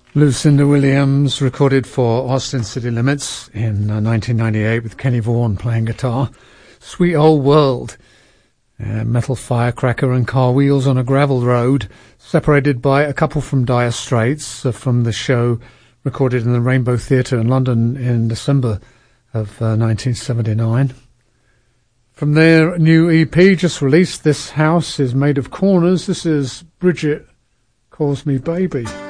Lucinda Williams recorded for Austin City Limits in 1998 with Kenny Vaughan playing guitar. Sweet Old World. Metal firecracker and car wheels on a gravel road, separated by a couple from Dire Straits from the show recorded in the Rainbow Theatre in London in December of 1979. From their new EP just released, This House is Made of Corners. This is Bridget Calls Me Baby.